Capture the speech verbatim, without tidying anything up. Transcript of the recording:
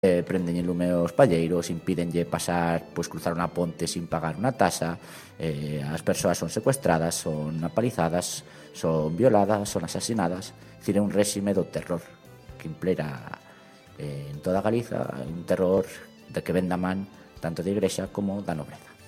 eh, prendenlle lume aos palleiros, impídenlle pasar, pois cruzar unha ponte sin pagar unha tasa, eh, as persoas son secuestradas, son apalizadas, son violadas, son asasinadas. É dicir, é un réxime do terror que implera eh, en toda Galiza, un terror de que ven da man tanto da Igrexa como da nobreza.